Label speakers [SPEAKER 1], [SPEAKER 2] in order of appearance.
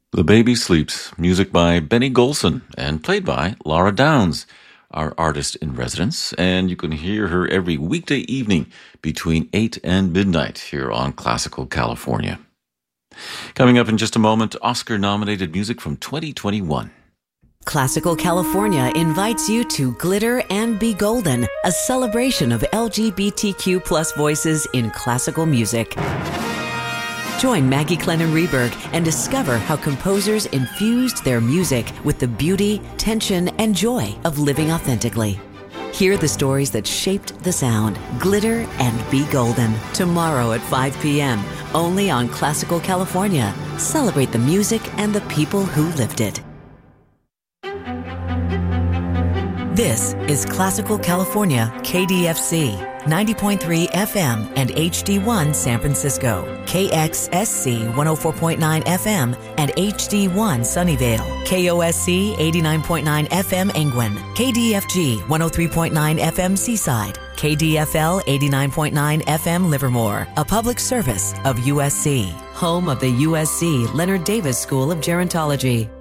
[SPEAKER 1] The Baby Sleeps, music by Benny Golson and played by Laura Downs, our artist in residence. And you can hear her every weekday evening between 8 and midnight here on Classical California. Coming up in just a moment, Oscar-nominated music from 2021.
[SPEAKER 2] Classical California invites you to Glitter and Be Golden, a celebration of LGBTQ plus voices in classical music. Join Maggie Clennon Reberg and discover how composers infused their music with the beauty, tension, and joy of living authentically. Hear the stories that shaped the sound. Glitter and Be Golden. Tomorrow at 5 p.m. Only on Classical California. Celebrate the music and the people who lived it. This is Classical California, KDFC, 90.3 FM and HD1 San Francisco, KXSC 104.9 FM and HD1 Sunnyvale, KOSC 89.9 FM Angwin, KDFG 103.9 FM Seaside, KDFL 89.9 FM Livermore, a public service of USC, home of the USC Leonard Davis School of Gerontology.